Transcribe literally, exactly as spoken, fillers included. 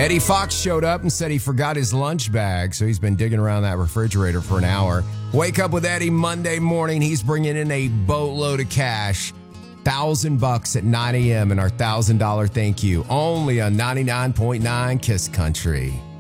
Eddie Fox showed up and said he forgot his lunch bag, so he's been digging around that refrigerator for an hour. Wake up with Eddie Monday morning. He's bringing in a boatload of cash. Thousand bucks at nine a.m. and our thousand dollar thank you. Only on ninety-nine point nine Kiss Country.